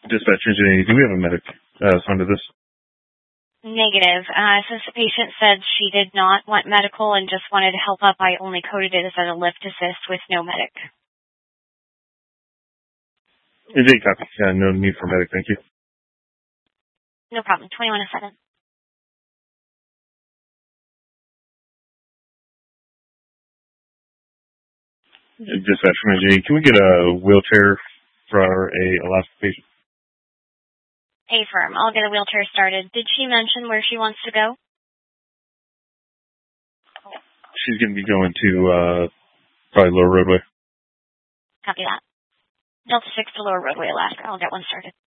Dispatch engineer, do we have a medic assigned to this? Negative. Since the patient said she did not want medical and just wanted help up, I only coded it as a lift assist with no medic. Indeed, copy. No need for medic, thank you. No problem. 21-7. Dispatch engineer, can we get a wheelchair for a Alaska patient? A-firm. I'll get a wheelchair started. Did she mention where she wants to go? She's going to be going to probably Lower Roadway. Copy that. Delta 6 to Lower Roadway, Alaska. I'll get one started.